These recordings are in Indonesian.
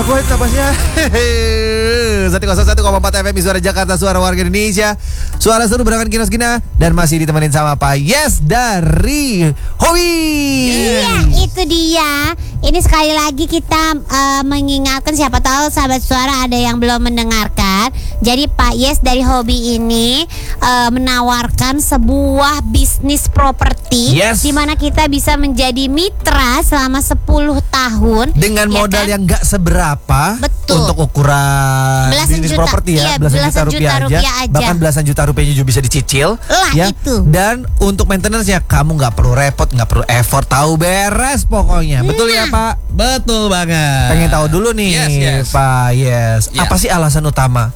kuat napasnya. 101,4 FM Suara Jakarta, suara warga Indonesia. Suara seru berangan Kinos Gina. Dan masih ditemenin sama Pak Yes dari Hobi. Iya, itu dia. Ini sekali lagi kita mengingatkan, siapa tahu sahabat suara ada yang belum mendengarkan. Jadi Pak Yes dari Hobi ini menawarkan sebuah bisnis properti, Yes, di mana kita bisa menjadi mitra selama 10 tahun dengan modal yang gak seberapa. Betul. Untuk ukuran Belasan bisnis juta, properti ya, iya, belasan juta rupiah aja. Bahkan belasan juta rupiahnya juga bisa dicicil. Lah Ya. itu. Dan untuk maintenance-nya kamu gak perlu repot, gak perlu effort, tahu beres pokoknya. Betul ya Pak? Betul banget. Pengen tahu dulu nih Yes. Pak Yes, Ya. apa sih alasan utama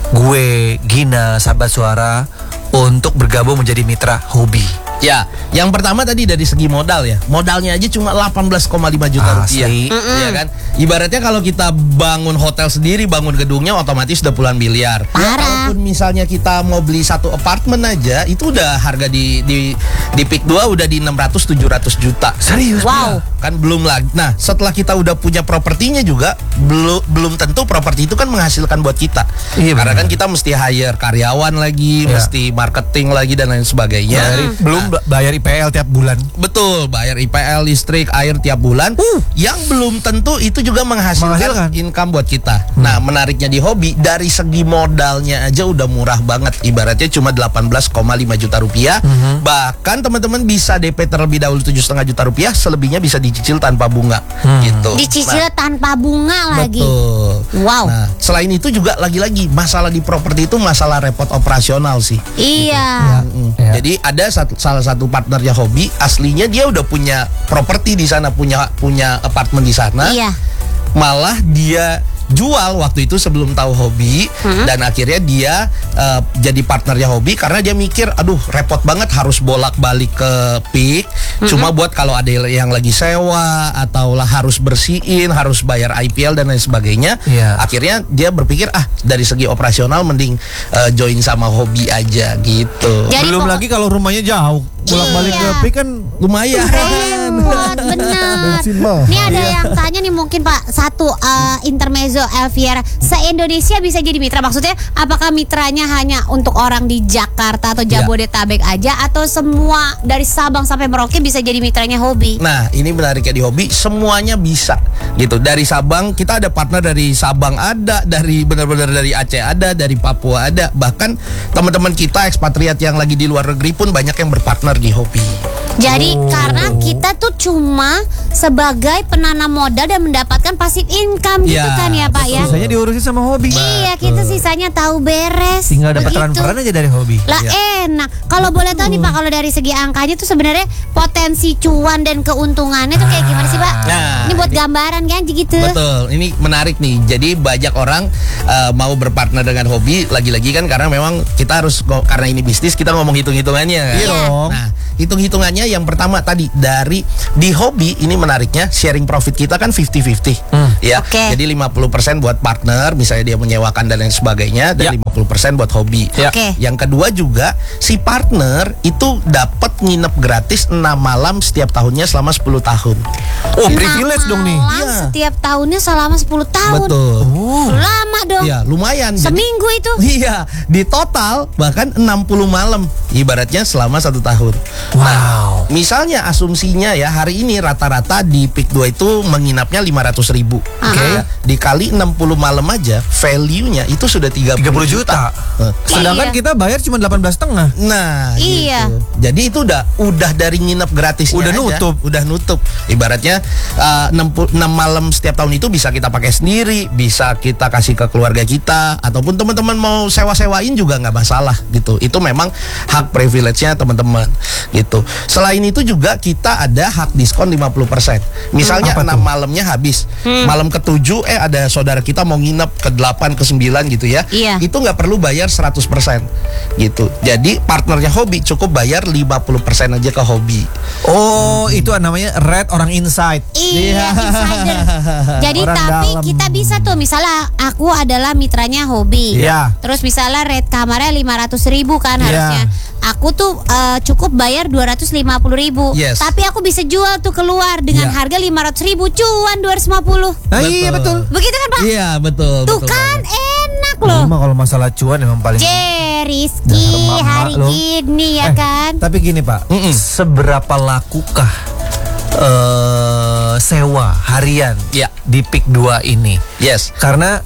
gue, Gina, sahabat suara untuk bergabung menjadi mitra Hobi? Ya, yang pertama tadi dari segi modal ya. Modalnya aja cuma 18,5 juta rupiah. Asli. Ya kan? Ibaratnya kalau kita bangun hotel sendiri, bangun gedungnya otomatis udah puluhan miliar. Parah. Kalaupun misalnya kita mau beli satu apartemen aja, itu udah harga di Peak 2 udah di 600-700 juta. Serius? Wow. Kan belum lagi. Nah, setelah kita udah punya propertinya juga, belum tentu properti itu kan menghasilkan buat kita. Iya, Karena benar. kan kita mesti hire karyawan lagi, Iya. mesti marketing lagi dan lain sebagainya. Belum bayar IPL tiap bulan. Betul, bayar IPL, listrik, air tiap bulan. Yang belum tentu itu juga menghasilkan income buat kita. Nah, menariknya di Hobi, dari segi modalnya aja udah murah banget. Ibaratnya cuma 18,5 juta rupiah. Bahkan teman-teman bisa DP terlebih dahulu 7,5 juta rupiah, selebihnya bisa dicicil tanpa bunga. Gitu. Dicicil Nah, tanpa bunga lagi. betul. Wow. Nah, selain itu juga lagi-lagi masalah di properti itu masalah repot operasional sih. Iya. Ya. Jadi ada salah satu partnernya Hobi, aslinya dia udah punya properti di sana, punya apartemen di sana. Iya. Malah dia jual waktu itu sebelum tahu Hobi, dan akhirnya dia jadi partnernya Hobi karena dia mikir, aduh repot banget harus bolak-balik ke Peak, cuma buat kalau ada yang lagi sewa atau lah harus bersihin, harus bayar IPL dan lain sebagainya. Iya. Akhirnya dia berpikir, dari segi operasional mending join sama Hobi aja gitu. Jadi Belum lagi kalau rumahnya jauh, bolak-balik ke Iya. Peak kan Lumayan. repot, benar. bensin mahal. Ini ada yang tanya nih mungkin Pak, satu intermezzo Elviera, se-Indonesia bisa jadi mitra, maksudnya apakah mitranya hanya untuk orang di Jakarta atau Jabodetabek aja, atau semua dari Sabang sampai Merauke bisa jadi mitranya Hobi? Nah, ini menariknya di Hobi, semuanya bisa gitu. Dari Sabang, kita ada partner dari Sabang ada, dari benar-benar dari Aceh ada, dari Papua ada. Bahkan teman-teman kita ekspatriat yang lagi di luar negeri pun banyak yang berpartner di Hobi. Jadi karena kita tuh cuma sebagai penanam modal dan mendapatkan passive income gitu Ya, kan ya Pak ya? sisanya diurusin sama Hobi. Iya, kita sisanya tahu beres. Tinggal dapat Begitu. transferan aja dari Hobi. Lah enak. Kalau boleh tahu nih Pak, kalau dari segi angkanya tuh sebenarnya potensi cuan dan keuntungannya tuh kayak gimana sih Pak? Nah, Ini buat gambaran kan gitu. Betul, ini menarik nih. Jadi banyak orang mau berpartner dengan Hobi, lagi-lagi kan karena memang kita harus, karena ini bisnis, kita ngomong hitung-hitungannya kan? Iya dong. Nah, hitung-hitungannya yang pertama tadi di Hobi ini menariknya sharing profit kita kan 50-50. Ya. Oke. Jadi 50% buat partner, misalnya dia menyewakan dan lain sebagainya, dan 50% buat Hobi. Ya. Oke. Yang kedua juga si partner itu dapat nginep gratis 6 malam setiap tahunnya selama 10 tahun. Oh, privilege dong nih. Malam Iya. setiap tahunnya selama 10 tahun. Betul. Lama dong. Iya, lumayan. Jadi- Seminggu itu. Iya, di total bahkan 60 malam, ibaratnya selama 1 tahun. Wow. Misalnya asumsinya ya, hari ini rata-rata di Peak 2 itu menginapnya 500.000. Oke. Ya, dikali 60 malam aja, value-nya itu sudah 30 juta. Sedangkan Iya. kita bayar cuma 18,5. Nah, Iya. gitu. Jadi itu udah dari nginep gratisnya Udah aja, nutup. udah nutup. Ibaratnya 6 malam setiap tahun itu bisa kita pakai sendiri, bisa kita kasih ke keluarga kita, ataupun teman-teman mau sewa-sewain juga nggak masalah gitu. Itu memang hak privilege-nya teman-teman gitu. Selain itu juga kita ada hak diskon 50%. Misalnya Apa 6 tuh? malamnya habis, malam ke-7 ada saudara kita mau nginep ke-8 ke-9 gitu ya. Iya. Itu nggak perlu bayar 100% gitu. Jadi partnernya Hobi cukup bayar 50% aja ke Hobi. Oh, itu namanya red orang inside. Iya, insider. Jadi Jadi Orang tapi dalam. kita bisa tuh misalnya aku adalah mitranya Hobi. Iya. Terus misalnya rate kamarnya 500.000 kan Iya. harusnya. Aku tuh cukup bayar 250.000. Yes. Tapi aku bisa jual tuh keluar dengan Iya. harga 500.000 cuan 250. Nah, iya betul. Begitu kan Pak? Iya, betul. Tuh betul kan banget. enak loh. Emang kalau masalah cuan emang paling Rizky Dasar mama hari lo. gini ya kan. Tapi gini Pak, seberapa lakukah sewa harian Iya. di PIK 2 ini? Yes. Karena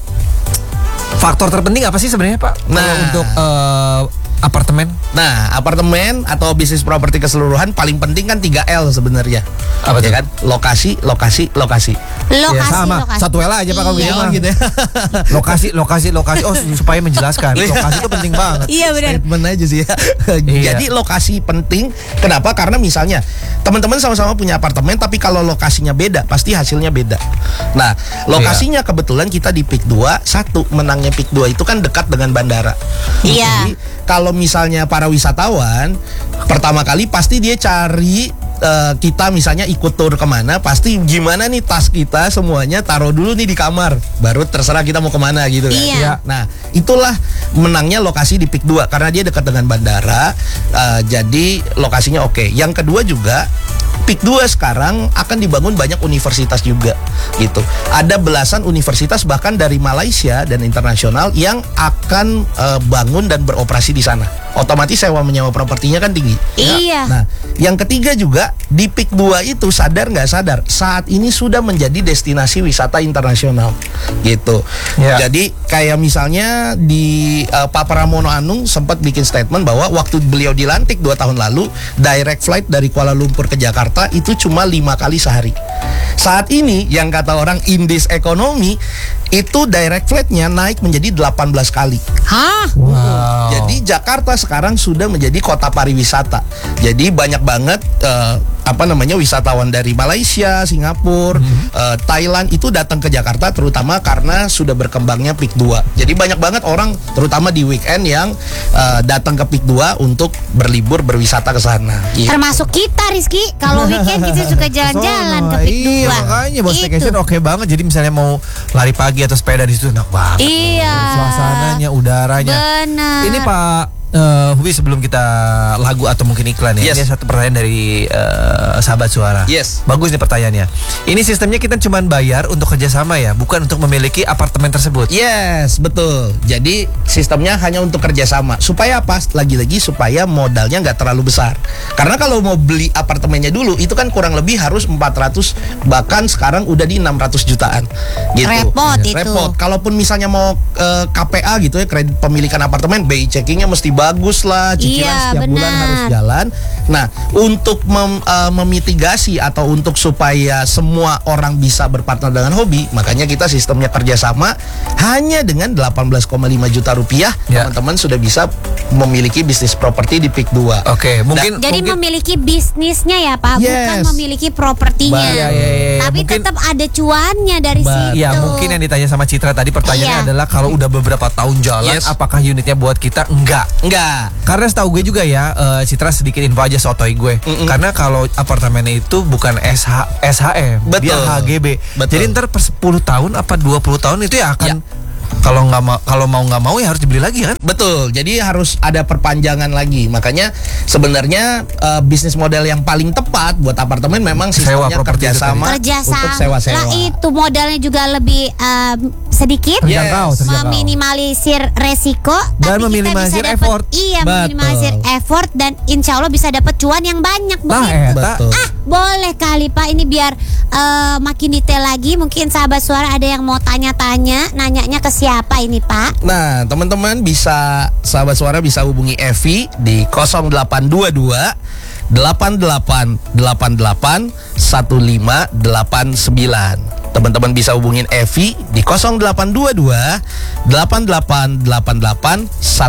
faktor terpenting apa sih sebenarnya Pak? Kalau Nah. untuk apartemen? Nah, apartemen atau bisnis properti keseluruhan paling penting kan 3L sebenarnya. Apa Ya tuh? kan? Lokasi, lokasi, lokasi. Lokasi, Ya sama, lokasi. satu L aja Pak kalau Iya. gitu mah. gitu ya. Lokasi. Oh, supaya menjelaskan. Lokasi itu penting banget. Iya benar. Statement aja sih ya. Iya. Jadi lokasi penting. Kenapa? Karena misalnya teman-teman sama-sama punya apartemen, tapi kalau lokasinya beda, pasti hasilnya beda. Nah, lokasinya kebetulan kita di PIK 2, satu menangnya PIK 2 itu kan dekat dengan bandara. Iya. Jadi kalau misalnya para wisatawan, pertama kali pasti dia cari kita misalnya ikut tur kemana, pasti gimana nih tas kita semuanya taruh dulu nih di kamar, baru terserah kita mau kemana gitu kan. Iya. Nah, itulah menangnya lokasi di PIK 2 karena dia dekat dengan bandara, jadi lokasinya oke. Yang kedua juga PIK 2 sekarang akan dibangun banyak universitas juga gitu. Ada belasan universitas bahkan dari Malaysia dan internasional yang akan bangun dan beroperasi di sana. Otomatis sewa menyewa propertinya kan tinggi. Iya. Nah, yang ketiga juga di PIK 2 itu sadar nggak sadar saat ini sudah menjadi destinasi wisata internasional gitu. Ya. Jadi kayak misalnya di Pak Pramono Anung sempat bikin statement bahwa waktu beliau dilantik 2 tahun lalu direct flight dari Kuala Lumpur ke Jakarta itu cuma 5 kali sehari. Saat ini yang kata orang indeks ekonomi itu direct flightnya naik menjadi 18 kali. Hah? Wow. Jadi Jakarta sekarang sudah menjadi kota pariwisata. Jadi banyak banget wisatawan dari Malaysia, Singapura, Thailand itu datang ke Jakarta terutama karena sudah berkembangnya PIK 2. Jadi banyak banget orang terutama di weekend yang datang ke PIK 2 untuk berlibur berwisata ke sana. Gitu. Termasuk kita Rizky. Kalau weekend kita suka jalan-jalan ke PIK 2. Iya, makanya buat Itu. staycation oke banget. Jadi misalnya mau lari pagi atau sepeda di situ enak banget. Iya. Suasananya, udaranya. Benar. Ini Pak Hubi sebelum kita lagu atau mungkin iklan ya. Yes. Ini satu pertanyaan dari sahabat suara. Yes. Bagus nih pertanyaannya. Ini sistemnya kita cuma bayar untuk kerjasama ya, bukan untuk memiliki apartemen tersebut. Yes, betul. Jadi sistemnya hanya untuk kerjasama. Supaya apa? Lagi-lagi supaya modalnya nggak terlalu besar. Karena kalau mau beli apartemennya dulu itu kan kurang lebih harus 400, bahkan sekarang udah di 600 jutaan. Gitu. Repot itu. Repot. Kalaupun misalnya mau KPA gitu ya, kredit pemilikan apartemen, BI checkingnya mesti bagus lah, cicilan Iya, setiap bulan benar. harus jalan. Nah, untuk memitigasi atau untuk supaya semua orang bisa berpartner dengan Hobi, makanya kita sistemnya kerjasama hanya dengan 18,5 juta rupiah, Ya. teman-teman sudah bisa memiliki bisnis properti di PIK 2. Oke, mungkin Jadi mungkin, memiliki bisnisnya ya Pak, bukan Yes. memiliki propertinya. Iya, iya, iya. Tapi Mungkin- tetap ada cuannya dari situ. ya mungkin yang ditanya sama Citra tadi pertanyaannya Iya. adalah kalau udah beberapa tahun jalan, Yes. apakah unitnya buat kita? Enggak. Enggak. Karena setahu gue juga ya, Citra sedikit info aja sotoy gue. Karena kalau apartemennya itu bukan SHM, dia Betul. HGB. Betul. Jadi ntar per 10 tahun apa 20 tahun itu ya akan kalau mau nggak mau ya harus dibeli lagi kan? Betul, jadi harus ada perpanjangan lagi. Makanya sebenarnya bisnis model yang paling tepat buat apartemen memang Sewa sistemnya properti kerjasama Kerjasama. untuk sewa-sewa. Lah itu modalnya juga lebih sedikit. Terjangkau, Yes. terjangkau. Meminimalisir resiko Dan tapi kita meminimalisir bisa dapet- effort. Iya, Betul. meminimalisir effort dan insya Allah bisa dapat cuan yang banyak Nah, begitu. eta. Betul. Boleh kali Pak, ini biar makin detail lagi. Mungkin sahabat suara ada yang mau tanya-tanya, nanyanya ke siapa ini Pak? Nah, teman-teman bisa, sahabat suara bisa hubungi Evi di 0822 8888 1589. Teman-teman bisa hubungin Evi di 0822 8888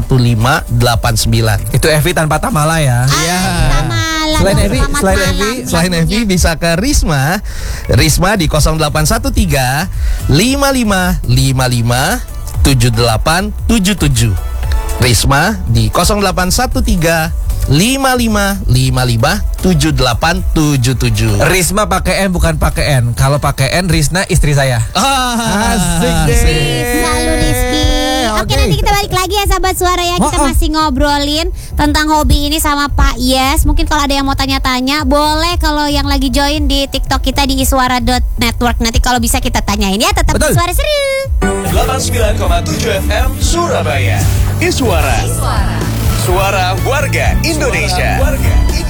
1589. Itu Evi tanpa tamala ya. Iya. Selain Evi, Selain Evi bisa ke Risma di 0813 5555 7877. Risma di 0813 55557877. Risma pakai N bukan pakai N. Kalau pakai N, Risna istri saya. Asik deh. Selalu Rizky. Oke, nanti kita balik lagi ya sahabat suara ya. Kita masih ngobrolin tentang hobi ini sama Pak Yes. Mungkin kalau ada yang mau tanya-tanya, boleh kalau yang lagi join di TikTok kita di iswara.network. Nanti kalau bisa kita tanyain ya. Tetap di Suara Seru 89,7 FM Surabaya. Iswara. Suara warga Indonesia.